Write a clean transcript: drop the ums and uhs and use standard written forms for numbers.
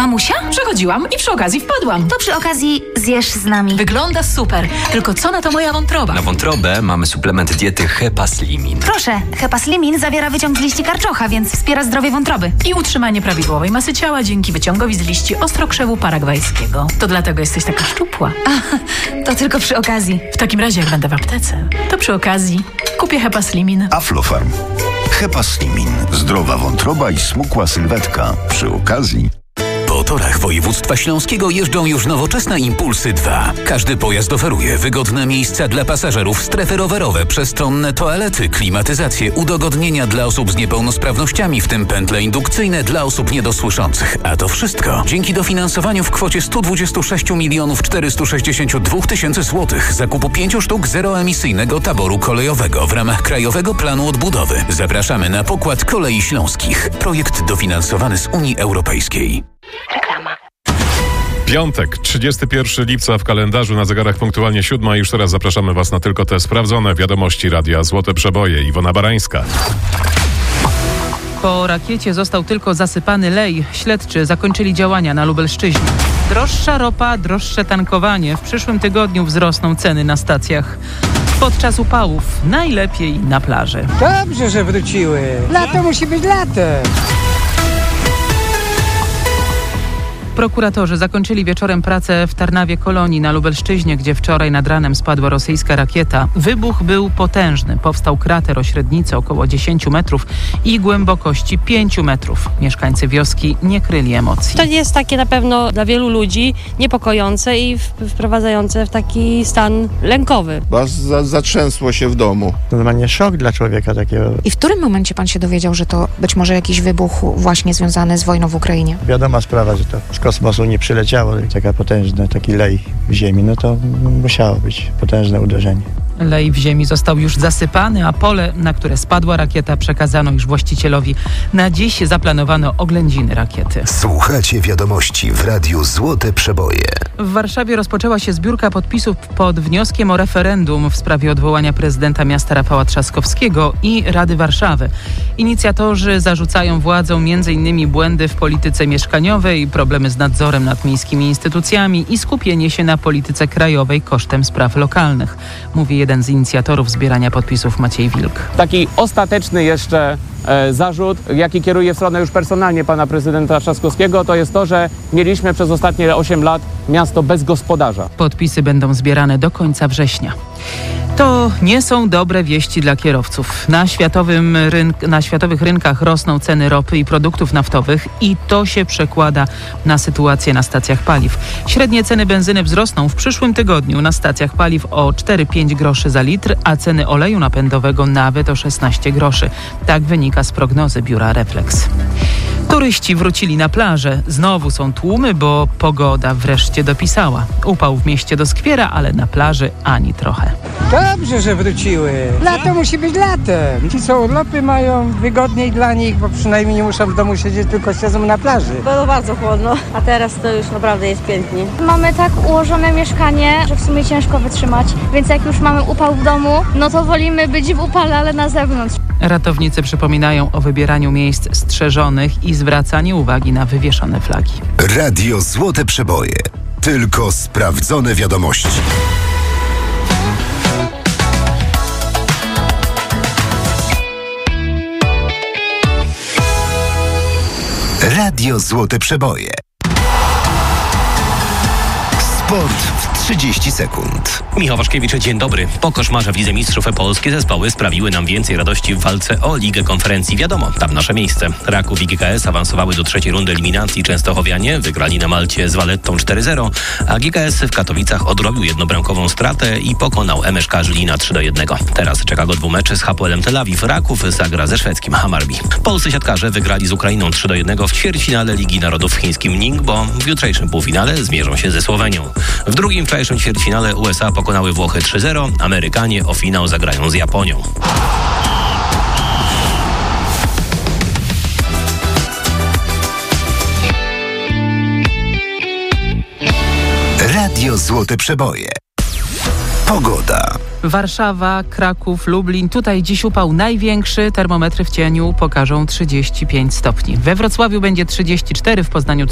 Mamusia? Przechodziłam i przy okazji wpadłam. To przy okazji zjesz z nami. Wygląda super, tylko co na to moja wątroba? Na wątrobę mamy suplement diety Hepaslimin. Proszę, Hepaslimin zawiera wyciąg z liści karczocha, więc wspiera zdrowie wątroby. I utrzymanie prawidłowej masy ciała dzięki wyciągowi z liści ostrokrzewu paragwajskiego. To dlatego jesteś taka szczupła. To tylko przy okazji. W takim razie, jak będę w aptece, to przy okazji kupię Hepaslimin. Aflofarm. Hepaslimin. Zdrowa wątroba i smukła sylwetka. Przy okazji. Po torach województwa śląskiego jeżdżą już nowoczesne Impulsy 2. Każdy pojazd oferuje wygodne miejsca dla pasażerów, strefy rowerowe, przestronne toalety, klimatyzację, udogodnienia dla osób z niepełnosprawnościami, w tym pętle indukcyjne dla osób niedosłyszących. A to wszystko dzięki dofinansowaniu w kwocie 126 462 000 złotych zakupu 5 sztuk zeroemisyjnego taboru kolejowego w ramach Krajowego Planu Odbudowy. Zapraszamy na pokład Kolei Śląskich. Projekt dofinansowany z Unii Europejskiej. Reklama. Piątek, 31 lipca w kalendarzu, na zegarach punktualnie 7. Już teraz zapraszamy Was na tylko te sprawdzone wiadomości Radia Złote Przeboje. Iwona Barańska. Po rakiecie został tylko zasypany lej. Śledczy zakończyli działania na Lubelszczyźnie. Droższa ropa, droższe tankowanie. W przyszłym tygodniu wzrosną ceny na stacjach. Podczas upałów najlepiej na plaży. Dobrze, że wróciły. Lato musi być latem. Prokuratorzy zakończyli wieczorem pracę w Tarnawie Kolonii na Lubelszczyźnie, gdzie wczoraj nad ranem spadła rosyjska rakieta. Wybuch był potężny. Powstał krater o średnicy około 10 metrów i głębokości 5 metrów. Mieszkańcy wioski nie kryli emocji. To jest takie na pewno dla wielu ludzi niepokojące i wprowadzające w taki stan lękowy. Zatrzęsło się w domu. Normalnie szok dla człowieka takiego. I w którym momencie pan się dowiedział, że to być może jakiś wybuch właśnie związany z wojną w Ukrainie? Wiadoma sprawa, że to z kosmosu nie przyleciało taka potężna, taki lej w ziemi, no to musiało być potężne uderzenie. Lej w ziemi został już zasypany, a pole, na które spadła rakieta, przekazano już właścicielowi. Na dziś zaplanowano oględziny rakiety. Słuchacie wiadomości w Radiu Złote Przeboje. W Warszawie rozpoczęła się zbiórka podpisów pod wnioskiem o referendum w sprawie odwołania prezydenta miasta Rafała Trzaskowskiego i Rady Warszawy. Inicjatorzy zarzucają władzom m.in. błędy w polityce mieszkaniowej, problemy z nadzorem nad miejskimi instytucjami i skupienie się na polityce krajowej kosztem spraw lokalnych, mówi jeden z inicjatorów zbierania podpisów, Maciej Wilk. Taki ostateczny jeszcze zarzut, jaki kieruje w stronę już personalnie pana prezydenta Trzaskowskiego, to jest to, że mieliśmy przez ostatnie 8 lat miasto bez gospodarza. Podpisy będą zbierane do końca września. To nie są dobre wieści dla kierowców. Na światowych rynkach rosną ceny ropy i produktów naftowych i to się przekłada na sytuację na stacjach paliw. Średnie ceny benzyny wzrosną w przyszłym tygodniu na stacjach paliw o 4-5 groszy za litr, a ceny oleju napędowego nawet o 16 groszy. Tak wynika z prognozy biura Reflex. Turyści wrócili na plażę. Znowu są tłumy, bo pogoda wreszcie dopisała. Upał w mieście doskwiera, ale na plaży ani trochę. Dobrze, że wróciły. Lato musi być latem. Ci, co urlopy mają, wygodniej dla nich, bo przynajmniej nie muszą w domu siedzieć, tylko siedzą na plaży. Było bardzo chłodno, a teraz to już naprawdę jest pięknie. Mamy tak ułożone mieszkanie, że w sumie ciężko wytrzymać, więc jak już mamy upał w domu, no to wolimy być w upale, ale na zewnątrz. Ratownicy przypominają o wybieraniu miejsc strzeżonych i zwracaniu uwagi na wywieszone flagi. Radio Złote Przeboje. Tylko sprawdzone wiadomości. Radio Złote Przeboje. Sport w 30 sekund. Michał Waszkiewicz, dzień dobry. Po koszmarze w Lidze Mistrzów polskie zespoły sprawiły nam więcej radości w walce o Ligę Konferencji. Wiadomo, tam nasze miejsce. Raków i GKS awansowały do trzeciej rundy eliminacji. Częstochowianie wygrali na Malcie z Valettą 4-0, a GKS w Katowicach odrobił jednobramkową stratę i pokonał MSK Żylina 3-1. Teraz czeka go dwumecz z Hapoelem Tel Awiw. Raków zagra ze szwedzkim Hammarby. Polscy siatkarze wygrali z Ukrainą 3-1 w ćwierćfinale Ligi Narodów w chińskim Ningbo. W jutrzejszym półfinale zmierzą się ze Słowenią. W drugim wczorajszym ćwierćfinale USA pokonały Włochy 3-0, Amerykanie o finał zagrają z Japonią. Radio Złote Przeboje. Pogoda. Warszawa, Kraków, Lublin. Tutaj dziś upał największy. Termometry w cieniu pokażą 35 stopni. We Wrocławiu będzie 34, w Poznaniu